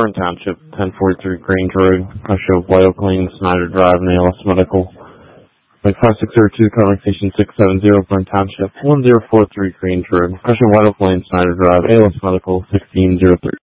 Burn Township, 1043 Grange Road. I show White Oak Lane, Snyder Drive, and ALS Medical. Like 5602, calling station 670, Burn Township, 1043 Grange Road. I show White Oak Lane, Snyder Drive, ALS Medical, 1603.